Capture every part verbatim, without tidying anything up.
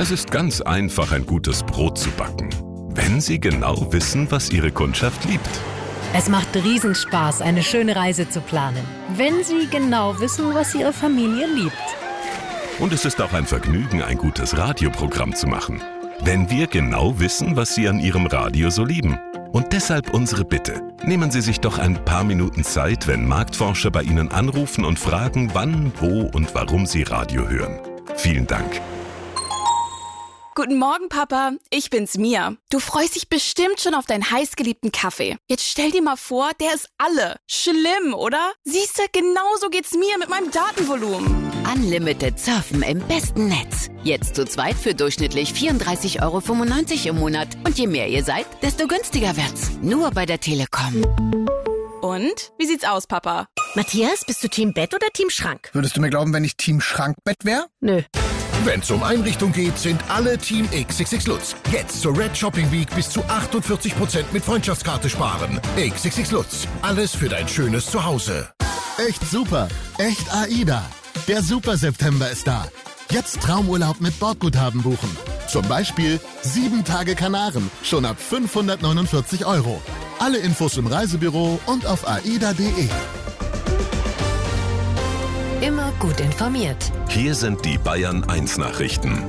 Es ist ganz einfach, ein gutes Brot zu backen, wenn Sie genau wissen, was Ihre Kundschaft liebt. Es macht Riesenspaß, eine schöne Reise zu planen, wenn Sie genau wissen, was Ihre Familie liebt. Und es ist auch ein Vergnügen, ein gutes Radioprogramm zu machen, wenn wir genau wissen, was Sie an Ihrem Radio so lieben. Und deshalb unsere Bitte. Nehmen Sie sich doch ein paar Minuten Zeit, wenn Marktforscher bei Ihnen anrufen und fragen, wann, wo und warum Sie Radio hören. Vielen Dank. Guten Morgen, Papa. Ich bin's, Mia. Du freust dich bestimmt schon auf deinen heißgeliebten Kaffee. Jetzt stell dir mal vor, der ist alle. Schlimm, oder? Siehst du, genauso geht's mir mit meinem Datenvolumen. Unlimited surfen im besten Netz. Jetzt zu zweit für durchschnittlich vierunddreißig Euro fünfundneunzig im Monat. Und je mehr ihr seid, desto günstiger wird's. Nur bei der Telekom. Und? Wie sieht's aus, Papa? Matthias, bist du Team Bett oder Team Schrank? Würdest du mir glauben, wenn ich Team Schrankbett wäre? Nö. Wenn's um Einrichtung geht, sind alle Team X X X Lutz. Jetzt zur Red Shopping Week bis zu achtundvierzig Prozent mit Freundschaftskarte sparen. X X X Lutz. Alles für dein schönes Zuhause. Echt super. Echt AIDA. Der Super September ist da. Jetzt Traumurlaub mit Bordguthaben buchen. Zum Beispiel sieben Tage Kanaren. Schon ab fünfhundertneunundvierzig Euro. Alle Infos im Reisebüro und auf aida punkt de. Immer gut informiert. Hier sind die Bayern eins Nachrichten.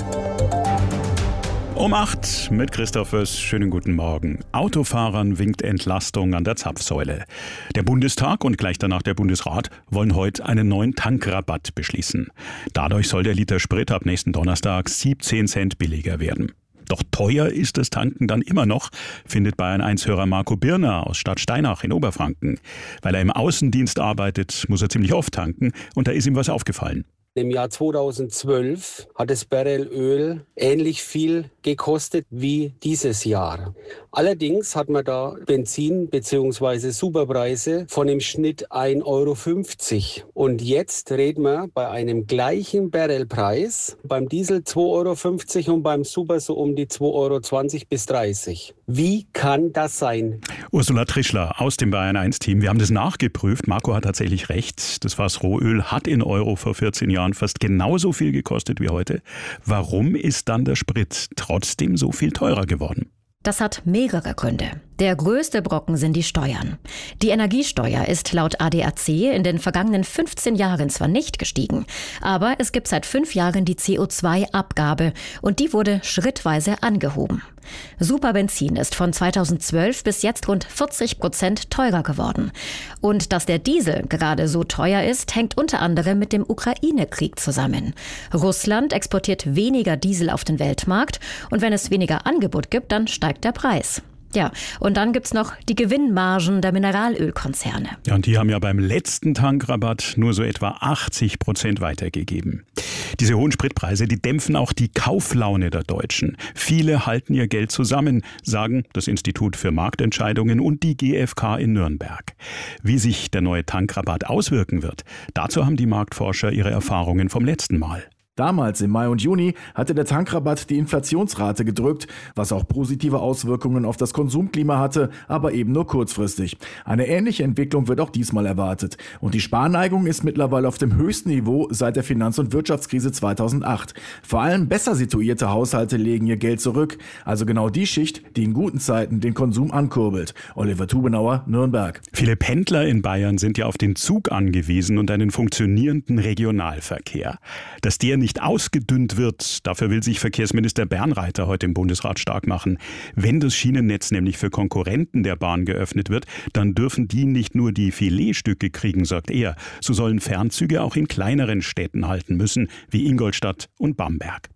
Um acht mit Christoph Wöss. Schönen guten Morgen. Autofahrern winkt Entlastung an der Zapfsäule. Der Bundestag und gleich danach der Bundesrat wollen heute einen neuen Tankrabatt beschließen. Dadurch soll der Liter Sprit ab nächsten Donnerstag siebzehn Cent billiger werden. Doch teuer ist das Tanken dann immer noch, findet Bayern eins Hörer Marco Birner aus Stadt Steinach in Oberfranken. Weil er im Außendienst arbeitet, muss er ziemlich oft tanken und da ist ihm was aufgefallen. Im Jahr zweitausendzwölf hat das Barrel Öl ähnlich viel gekostet wie dieses Jahr. Allerdings hat man da Benzin- bzw. Superpreise von im Schnitt ein Euro fünfzig. Und jetzt reden wir bei einem gleichen Barrelpreis, beim Diesel zwei Euro fünfzig und beim Super so um die zwei Euro zwanzig bis dreißig. Wie kann das sein? Ursula Trischler aus dem Bayern eins Team. Wir haben das nachgeprüft. Marco hat tatsächlich recht. Das Fass Rohöl hat in Euro vor vierzehn Jahren fast genauso viel gekostet wie heute. Warum ist dann der Sprit trotzdem so viel teurer geworden? Das hat mehrere Gründe. Der größte Brocken sind die Steuern. Die Energiesteuer ist laut A D A C in den vergangenen fünfzehn Jahren zwar nicht gestiegen, aber es gibt seit fünf Jahren die C O zwei Abgabe und die wurde schrittweise angehoben. Superbenzin ist von zweitausendzwölf bis jetzt rund vierzig Prozent teurer geworden. Und dass der Diesel gerade so teuer ist, hängt unter anderem mit dem Ukraine-Krieg zusammen. Russland exportiert weniger Diesel auf den Weltmarkt und wenn es weniger Angebot gibt, dann steigt der Preis. Ja, und dann gibt's noch die Gewinnmargen der Mineralölkonzerne. Ja, und die haben ja beim letzten Tankrabatt nur so etwa achtzig Prozent weitergegeben. Diese hohen Spritpreise, die dämpfen auch die Kauflaune der Deutschen. Viele halten ihr Geld zusammen, sagen das Institut für Marktentscheidungen und die G f K in Nürnberg. Wie sich der neue Tankrabatt auswirken wird, dazu haben die Marktforscher ihre Erfahrungen vom letzten Mal. Damals im Mai und Juni hatte der Tankrabatt die Inflationsrate gedrückt, was auch positive Auswirkungen auf das Konsumklima hatte, aber eben nur kurzfristig. Eine ähnliche Entwicklung wird auch diesmal erwartet. Und die Sparneigung ist mittlerweile auf dem höchsten Niveau seit der Finanz- und Wirtschaftskrise zweitausendacht. Vor allem besser situierte Haushalte legen ihr Geld zurück, also genau die Schicht, die in guten Zeiten den Konsum ankurbelt. Oliver Tubenauer, Nürnberg. Viele Pendler in Bayern sind ja auf den Zug angewiesen und einen funktionierenden Regionalverkehr. Dass der nicht ausgedünnt wird, dafür will sich Verkehrsminister Bernreiter heute im Bundesrat stark machen. Wenn das Schienennetz nämlich für Konkurrenten der Bahn geöffnet wird, dann dürfen die nicht nur die Filetstücke kriegen, sagt er. So sollen Fernzüge auch in kleineren Städten halten müssen, wie Ingolstadt und Bamberg.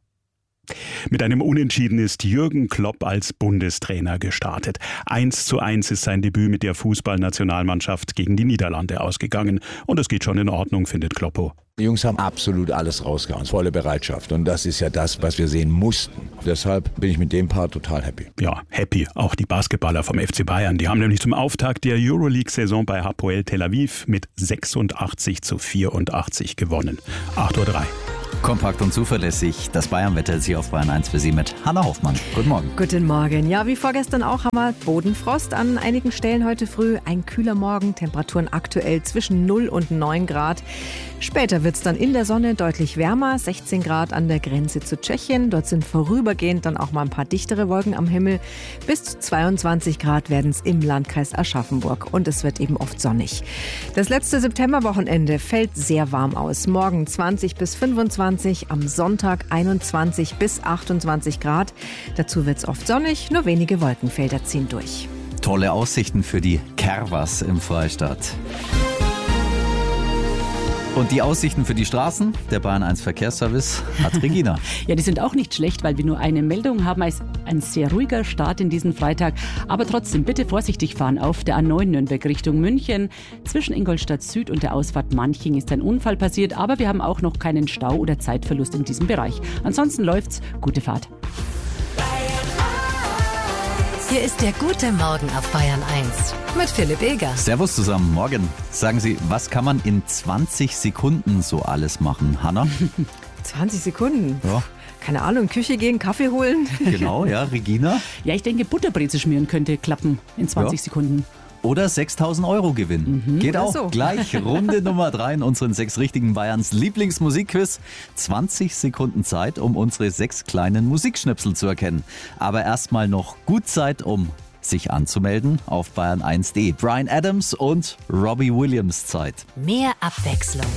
Mit einem Unentschieden ist Jürgen Klopp als Bundestrainer gestartet. eins zu eins ist sein Debüt mit der Fußballnationalmannschaft gegen die Niederlande ausgegangen. Und es geht schon in Ordnung, findet Kloppo. Die Jungs haben absolut alles rausgehauen, volle Bereitschaft. Und das ist ja das, was wir sehen mussten. Deshalb bin ich mit dem Part total happy. Ja, happy. Auch die Basketballer vom F C Bayern. Die haben nämlich zum Auftakt der Euroleague-Saison bei Hapoel Tel Aviv mit sechsundachtzig zu vierundachtzig gewonnen. acht Uhr drei. Kompakt und zuverlässig. Das Bayernwetter ist hier auf Bayern eins für Sie mit Hanna Hoffmann. Guten Morgen. Guten Morgen. Ja, wie vorgestern auch haben wir Bodenfrost an einigen Stellen heute früh. Ein kühler Morgen, Temperaturen aktuell zwischen null und neun Grad. Später wird es dann in der Sonne deutlich wärmer, sechzehn Grad an der Grenze zu Tschechien. Dort sind vorübergehend dann auch mal ein paar dichtere Wolken am Himmel. Bis zu zweiundzwanzig Grad werden es im Landkreis Aschaffenburg und es wird eben oft sonnig. Das letzte Septemberwochenende fällt sehr warm aus. Morgen zwanzig bis fünfundzwanzig, am Sonntag einundzwanzig bis achtundzwanzig Grad. Dazu wird es oft sonnig, nur wenige Wolkenfelder ziehen durch. Tolle Aussichten für die Kerwas im Freistaat. Und die Aussichten für die Straßen, der Bayern eins Verkehrsservice hat Regina. Ja, die sind auch nicht schlecht, weil wir nur eine Meldung haben. Es ist ein sehr ruhiger Start in diesen Freitag. Aber trotzdem bitte vorsichtig fahren auf der A neun Nürnberg Richtung München. Zwischen Ingolstadt Süd und der Ausfahrt Manching ist ein Unfall passiert. Aber wir haben auch noch keinen Stau oder Zeitverlust in diesem Bereich. Ansonsten läuft's. Gute Fahrt. Hier ist der gute Morgen auf Bayern eins mit Philipp Eger. Servus zusammen, morgen. Sagen Sie, was kann man in zwanzig Sekunden so alles machen, Hanna? zwanzig Sekunden? Ja. Keine Ahnung, Küche gehen, Kaffee holen. Genau, ja, Regina? Ja, ich denke, Butterbreze schmieren könnte klappen in zwanzig ja. Sekunden. Oder sechstausend Euro gewinnen. Mhm. Geht auch. So. Gleich Runde Nummer drei in unseren sechs richtigen Bayerns Lieblingsmusikquiz. zwanzig Sekunden Zeit, um unsere sechs kleinen Musikschnipsel zu erkennen. Aber erstmal noch gut Zeit, um sich anzumelden auf bayern eins punkt de. Bryan Adams und Robbie Williams Zeit. Mehr Abwechslung,